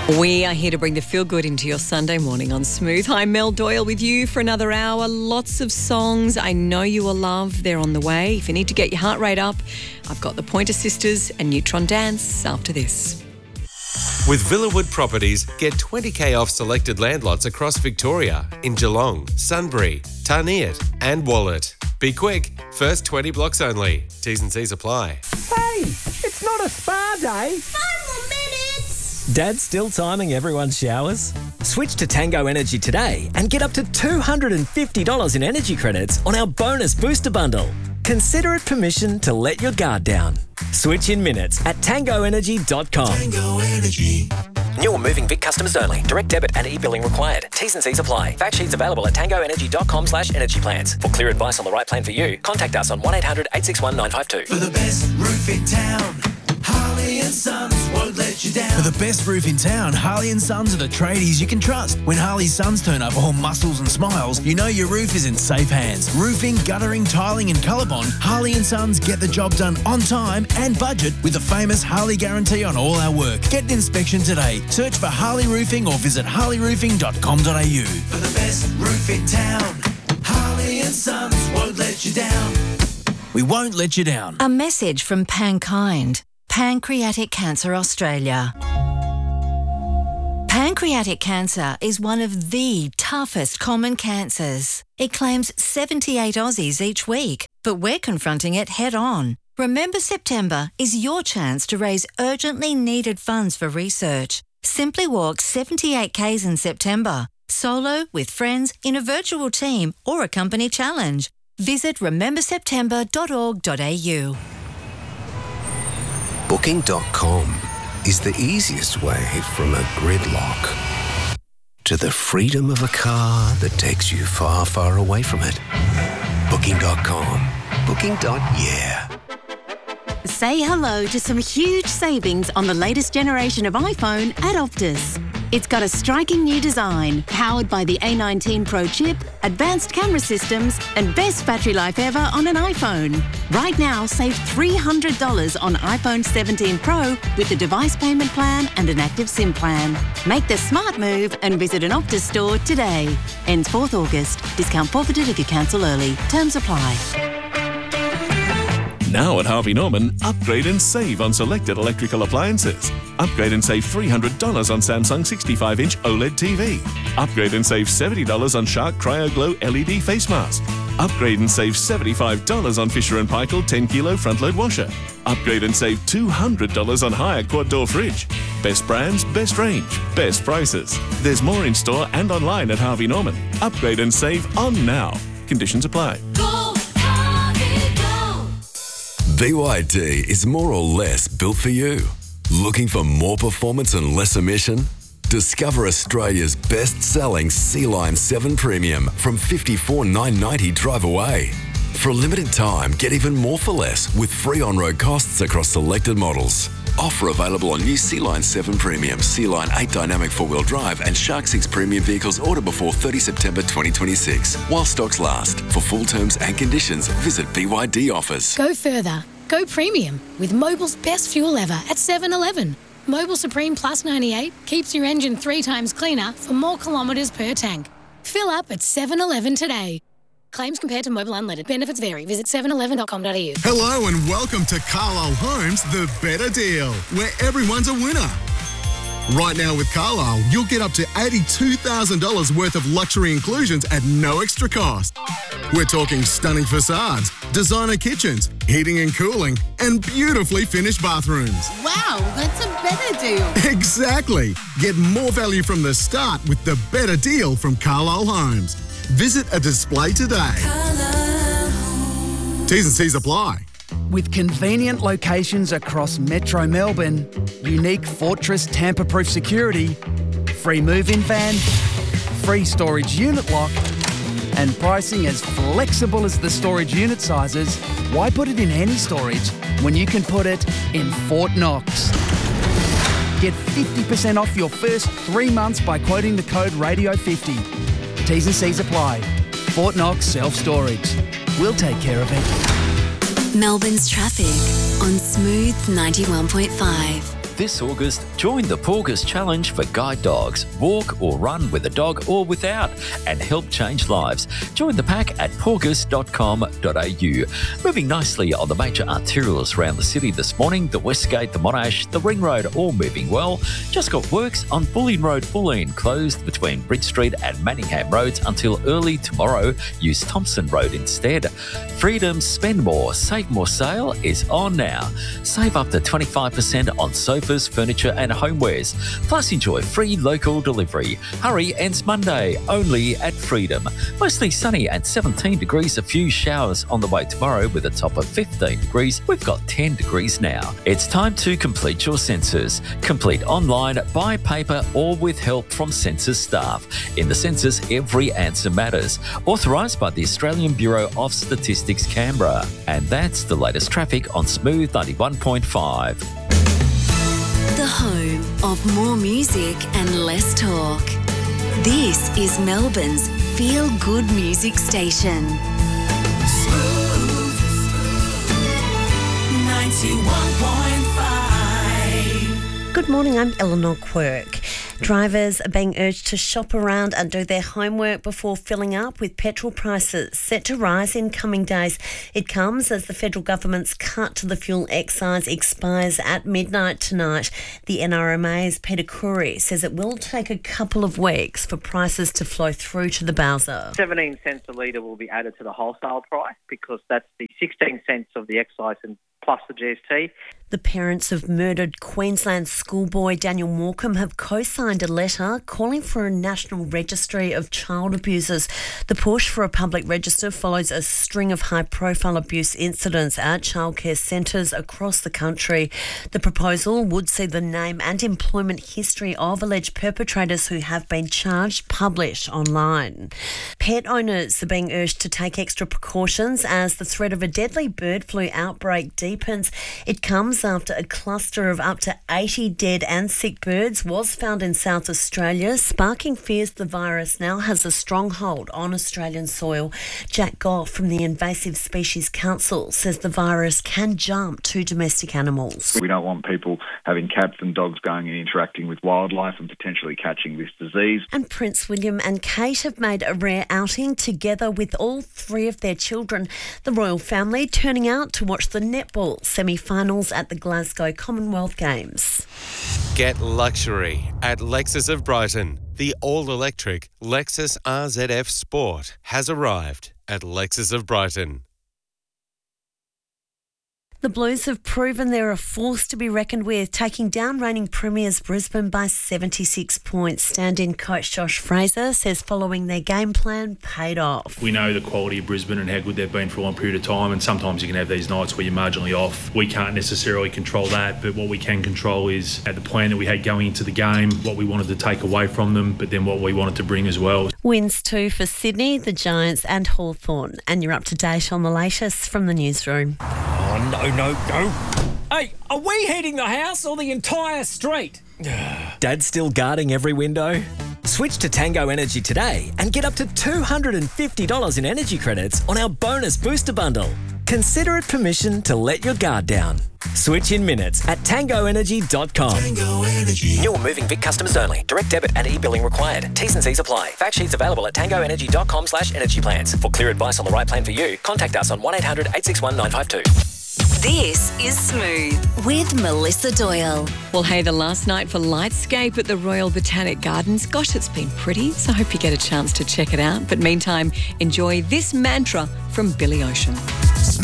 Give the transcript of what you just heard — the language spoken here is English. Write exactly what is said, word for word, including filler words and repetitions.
We are here to bring the feel good into your Sunday morning on Smooth. Hi, Mel Doyle with you for another hour. Lots of songs I know you will love. They're on the way. If you need to get your heart rate up, I've got the Pointer Sisters and Neutron Dance after this. With Villawood Properties, get twenty k off selected land lots across Victoria in Geelong, Sunbury, Tarniet and Wallet. Be quick, first twenty blocks only. T's and C's apply. Hey, it's not a spa day. Five more minutes. Dad's still timing everyone's showers? Switch to Tango Energy today and get up to two hundred fifty dollars in energy credits on our bonus booster bundle. Consider it permission to let your guard down. Switch in minutes at tango energy dot com. Tango Energy. New or moving Vic customers only. Direct debit and e-billing required. T's and C's apply. Fact sheets available at tango energy dot com slash energy plans. For clear advice on the right plan for you, contact us on one eight hundred eight six one nine five two. For the best roof in town, Harley and Sons won't let you down. For the best roof in town, Harley and Sons are the tradies you can trust. When Harley's Sons turn up all muscles and smiles, you know your roof is in safe hands. Roofing, guttering, tiling and Colorbond, Harley and Sons get the job done on time and budget with the famous Harley guarantee on all our work. Get an inspection today. Search for Harley Roofing or visit harley roofing dot com dot a u. For the best roof in town, Harley and Sons won't let you down. We won't let you down. A message from Pankind, Pancreatic Cancer Australia. Pancreatic cancer is one of the toughest common cancers. It claims seventy-eight Aussies each week, but we're confronting it head on. Remember September is your chance to raise urgently needed funds for research. Simply walk seventy-eight kays in September, solo, with friends, in a virtual team or a company challenge. Visit remember september dot org dot a u. Booking dot com is the easiest way from a gridlock to the freedom of a car that takes you far, far away from it. Booking dot com. Booking. Yeah. Say hello to some huge savings on the latest generation of iPhone at Optus. It's got a striking new design, powered by the A nineteen Pro chip, advanced camera systems, and best battery life ever on an iPhone. Right now, save three hundred dollars on iPhone seventeen Pro with the device payment plan and an active SIM plan. Make the smart move and visit an Optus store today. Ends fourth August. Discount forfeited if you cancel early. Terms apply. Now at Harvey Norman, upgrade and save on selected electrical appliances. Upgrade and save three hundred dollars on Samsung sixty-five inch OLED T V. Upgrade and save seventy dollars on Shark CryoGlow L E D face mask. Upgrade and save seventy-five dollars on Fisher and Paykel ten kilo front load washer. Upgrade and save two hundred dollars on Hyatt quad door fridge. Best brands, best range, best prices. There's more in store and online at Harvey Norman. Upgrade and save on now. Conditions apply. B Y D is more or less built for you. Looking for more performance and less emission? Discover Australia's best-selling C-Line seven Premium from fifty-four thousand nine hundred ninety dollars drive away. For a limited time, get even more for less with free on-road costs across selected models. Offer available on new C-Line seven Premium, C-Line eight Dynamic four-wheel drive and Shark six Premium vehicles ordered before thirtieth September twenty twenty-six. While stocks last. For full terms and conditions, visit B Y D offers. Go further. Go premium with Mobil's best fuel ever at seven eleven. Mobil Supreme Plus ninety-eight keeps your engine three times cleaner for more kilometres per tank. Fill up at seven eleven today. Claims compared to Mobil Unleaded. Benefits vary. Visit seven eleven dot com dot a u. Hello and welcome to Carlisle Homes, the better deal, where everyone's a winner. Right now with Carlisle, you'll get up to eighty-two thousand dollars worth of luxury inclusions at no extra cost. We're talking stunning facades, designer kitchens, heating and cooling, and beautifully finished bathrooms. Wow, that's a better deal. Exactly. Get more value from the start with the better deal from Carlisle Homes. Visit a display today. T's and C's apply. With convenient locations across Metro Melbourne, unique Fortress tamper-proof security, free move-in van, free storage unit lock, and pricing as flexible as the storage unit sizes, why put it in any storage when you can put it in Fort Knox? Get fifty percent off your first three months by quoting the code radio fifty. T's and C's apply. Fort Knox Self-Storage. We'll take care of it. Melbourne's traffic on Smooth ninety-one point five. This August, join the Porgus Challenge for guide dogs. Walk or run with a dog or without and help change lives. Join the pack at porgus dot com dot a u. Moving nicely on the major arterials around the city this morning, the Westgate, the Monash, the Ring Road all moving well. Just got works on Bulleen Road, Bulleen, closed between Bridge Street and Manningham Roads until early tomorrow. Use Thompson Road instead. Freedom Spend More, Save More sale is on now. Save up to twenty-five percent on sofas, furniture and homewares. Plus enjoy free local delivery. Hurry, ends Monday, only at Freedom. Mostly sunny and seventeen degrees, a few showers on the way tomorrow with a top of fifteen degrees. We've got ten degrees now. It's time to complete your census. Complete online, by paper or with help from census staff. In the census, every answer matters. Authorised by the Australian Bureau of Statistics, Canberra. And that's the latest traffic on Smooth ninety-one point five. The home of more music and less talk. This is Melbourne's feel-good music station. Smooth ninety-one point five. Good morning, I'm Eleanor Quirk. Drivers are being urged to shop around and do their homework before filling up, with petrol prices set to rise in coming days. It comes as the federal government's cut to the fuel excise expires at midnight tonight. The N R M A's Peter Curry says it will take a couple of weeks for prices to flow through to the Bowser. seventeen cents a litre will be added to the wholesale price because that's the sixteen cents of the excise and plus the G S T. The parents of murdered Queensland schoolboy Daniel Morecambe have co-signed a letter calling for a national registry of child abusers. The push for a public register follows a string of high-profile abuse incidents at childcare centres across the country. The proposal would see the name and employment history of alleged perpetrators who have been charged published online. Pet owners are being urged to take extra precautions as the threat of a deadly bird flu outbreak deepens. It comes after a cluster of up to eighty dead and sick birds was found in South Australia, sparking fears the virus now has a stronghold on Australian soil. Jack Goff from the Invasive Species Council says the virus can jump to domestic animals. We don't want people having cats and dogs going and interacting with wildlife and potentially catching this disease. And Prince William and Kate have made a rare outing together with all three of their children. The royal family turning out to watch the netball semi-finals at the Glasgow Commonwealth Games. Get luxury at Lexus of Brighton. The all-electric Lexus R Z F Sport has arrived at Lexus of Brighton. The Blues have proven they're a force to be reckoned with, taking down reigning premiers Brisbane by seventy-six points. Stand-in coach Josh Fraser says following their game plan paid off. We know the quality of Brisbane and how good they've been for a long period of time, and sometimes you can have these nights where you're marginally off. We can't necessarily control that, but what we can control is the plan that we had going into the game, what we wanted to take away from them, but then what we wanted to bring as well. Wins two for Sydney, the Giants and Hawthorn. And you're up to date on the latest from the newsroom. Oh, no, no, no. Hey, are we heating the house or the entire street? Dad's still guarding every window? Switch to Tango Energy today and get up to two hundred fifty dollars in energy credits on our bonus booster bundle. Consider it permission to let your guard down. Switch in minutes at tango energy dot com. Tango Energy. New or moving Vic customers only. Direct debit and e-billing required. T's and C's apply. Fact sheets available at tango energy dot com slash energy plans. For clear advice on the right plan for you, contact us on one eight hundred eight six one nine five two. This is Smooth with Melissa Doyle. Well, hey, the last night for Lightscape at the Royal Botanic Gardens. Gosh, it's been pretty, so I hope you get a chance to check it out. But meantime, enjoy this mantra from Billy Ocean.